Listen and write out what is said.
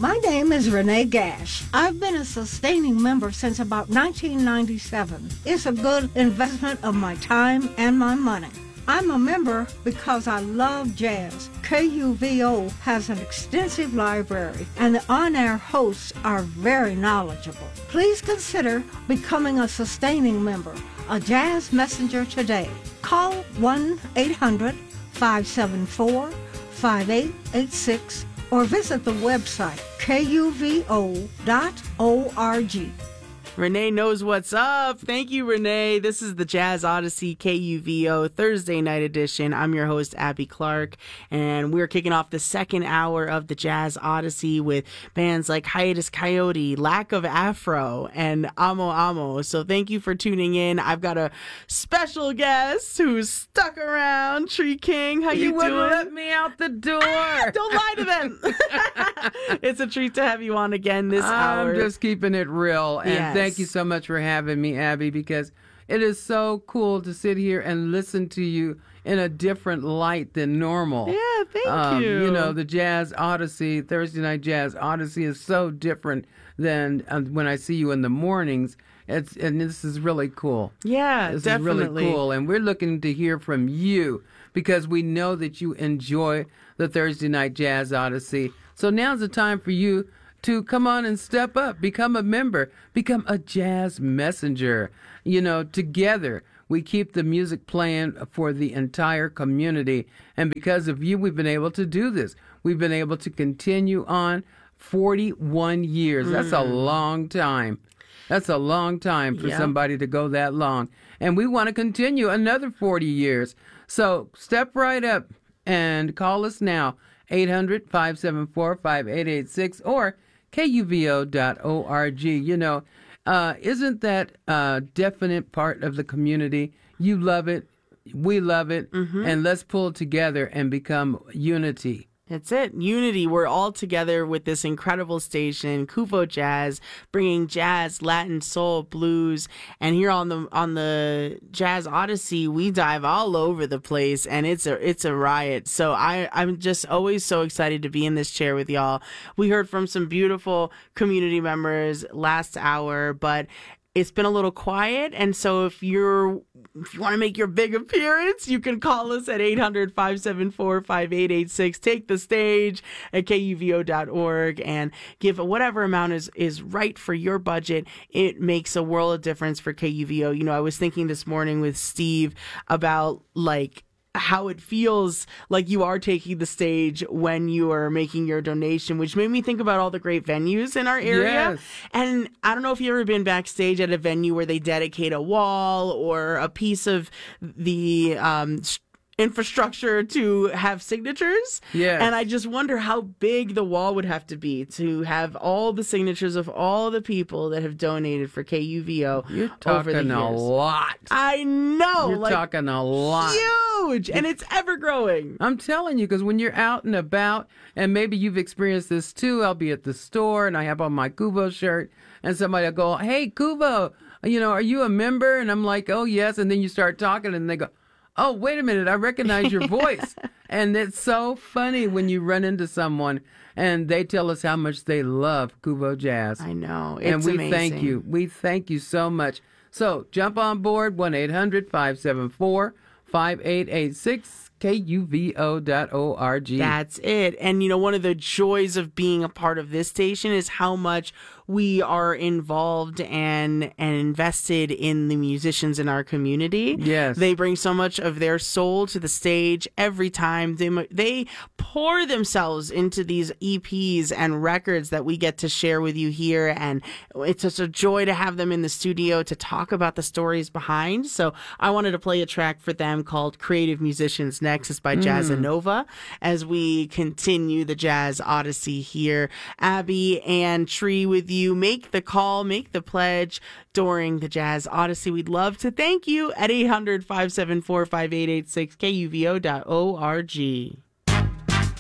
My name is Renee Gash. I've been a sustaining member since about 1997. It's a good investment of my time and my money. I'm a member because I love jazz. KUVO has an extensive library, and the on-air hosts are very knowledgeable. Please consider becoming a sustaining member, a jazz messenger today. Call 1-800-574-5886 or visit the website kuvo.org. Renee knows what's up. Thank you, Renee. This is the Jazz Odyssey KUVO Thursday night edition. I'm your host, Abby Clark, and we're kicking off the second hour of the Jazz Odyssey with bands like Hiatus Coyote, Lack of Afro, and Amo Amo. So thank you for tuning in. I've got a special guest who's stuck around. Tree King, how you doing? You wouldn't let me out the door. Don't lie to them. It's a treat to have you on again this hour. I'm just keeping it real. And Yes. Thank you so much for having me, Abby, because it is so cool to sit here and listen to you in a different light than normal. Yeah, thank you. You know, the Jazz Odyssey, Thursday Night Jazz Odyssey is so different than when I see you in the mornings. And this is really cool. Yeah, This definitely. is really cool. And we're looking to hear from you because we know that you enjoy the Thursday Night Jazz Odyssey. So now's the time for you to come on and step up, become a member, become a jazz messenger. You know, together we keep the music playing for the entire community. And because of you, we've been able to do this. We've been able to continue on 41 years. That's a long time. That's a long time for somebody to go that long. And we want to continue another 40 years. So step right up and call us now, 800-574-5886 or KUVO.org. You know, isn't that a definite part of the community? You love it. We love it. And let's pull together and become unity. That's it. Unity. We're all together with this incredible station, Kuvo Jazz, bringing jazz, Latin, soul, blues. And here on the Jazz Odyssey, we dive all over the place, and it's a riot. So I'm just always so excited to be in this chair with y'all. We heard from some beautiful community members last hour, but it's been a little quiet, and so if you want to make your big appearance, you can call us at 800-574-5886. Take the stage at KUVO.org and give whatever amount is right for your budget. It makes a world of difference for KUVO. You know, I was thinking this morning with Steve about how it feels like you are taking the stage when you are making your donation, which made me think about all the great venues in our area. Yes. And I don't know if you've ever been backstage at a venue where they dedicate a wall or a piece of the infrastructure to have signatures. Yes. And I just wonder how big the wall would have to be to have all the signatures of all the people that have donated for KUVO You're over the talking a years. lot. I know. You're talking a lot. Huge. And it's ever growing. I'm telling you, because when you're out and about, and maybe you've experienced this too, I'll be at the store and I have on my Kuvo shirt, and somebody will go, "Hey, Kuvo, you know, are you a member?" And I'm like, "Oh, yes." And then you start talking and they go, "Oh, wait a minute, I recognize your voice." And it's so funny when you run into someone and they tell us how much they love Kuvo Jazz. I know. It's and we amazing. thank you. We thank you so much. So jump on board, 1-800-574-5886, KUVO.org. That's it. And, you know, one of the joys of being a part of this station is how much we are involved and invested in the musicians in our community. Yes. They bring so much of their soul to the stage every time. They pour themselves into these EPs and records that we get to share with you here. And it's just a joy to have them in the studio to talk about the stories behind. So I wanted to play a track for them called Creative Musicians Next. It's by Jazzanova as we continue the Jazz Odyssey here. Abby and Tree with you. Make the call, make the pledge during the Jazz Odyssey. We'd love to thank you at 800-574-5886, KUVO.org.